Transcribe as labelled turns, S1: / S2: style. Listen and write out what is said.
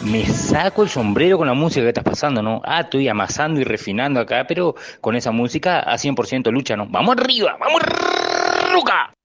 S1: Me saco el sombrero con la música que estás pasando, ¿no? Ah, estoy amasando y refinando acá, pero con esa música a 100% lucha, ¿no? ¡Vamos arriba! ¡Vamos, Ruca!